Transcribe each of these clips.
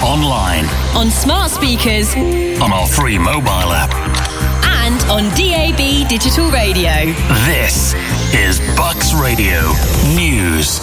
online, on smart speakers, on our free mobile app, and on DAB digital radio. This is Bucks Radio News.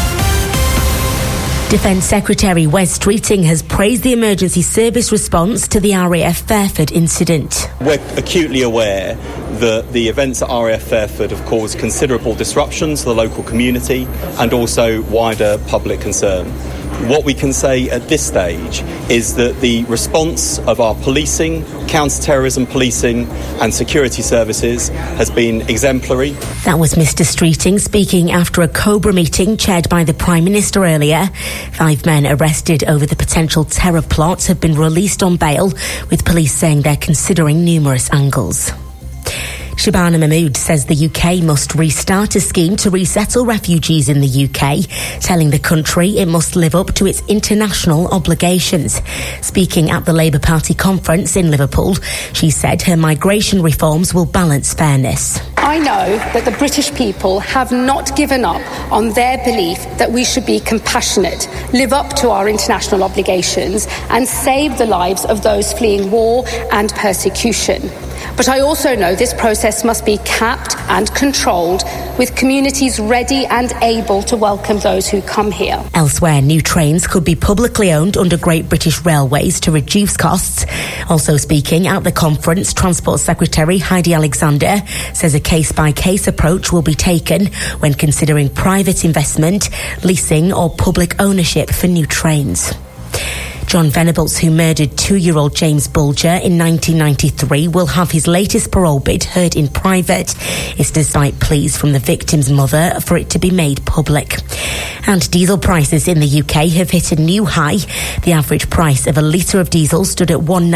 Defence Secretary Wes Streeting has praised the emergency service response to the RAF Fairford incident. We're acutely aware that the events at RAF Fairford have caused considerable disruption to the local community and also wider public concern. What we can say at this stage is that the response of our policing, counter-terrorism policing and security services has been exemplary. That was Mr Streeting speaking after a COBRA meeting chaired by the Prime Minister earlier. 5 men arrested over the potential terror plot have been released on bail, with police saying they're considering numerous angles. Shabana Mahmood says the UK must restart a scheme to resettle refugees in the UK, telling the country it must live up to its international obligations. Speaking at the Labour Party conference in Liverpool, she said her migration reforms will balance fairness. I know that the British people have not given up on their belief that we should be compassionate, live up to our international obligations and save the lives of those fleeing war and persecution. But I also know this process must be capped and controlled, with communities ready and able to welcome those who come here. Elsewhere, new trains could be publicly owned under Great British Railways to reduce costs. Also speaking at the conference, Transport Secretary Heidi Alexander says a case-by-case approach will be taken when considering private investment, leasing or public ownership for new trains. John Venables, who murdered 2-year-old James Bulger in 1993, will have his latest parole bid heard in private. It's despite pleas from the victim's mother for it to be made public. And diesel prices in the UK have hit a new high. The average price of a litre of diesel stood at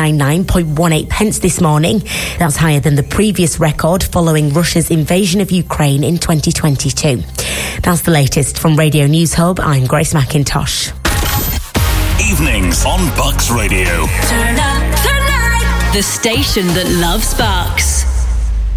199.18 pence this morning. That's higher than the previous record following Russia's invasion of Ukraine in 2022. That's the latest from Radio News Hub. I'm Grace McIntosh. Evenings on Bucks Radio. Turn up the night. The station that loves Bucks.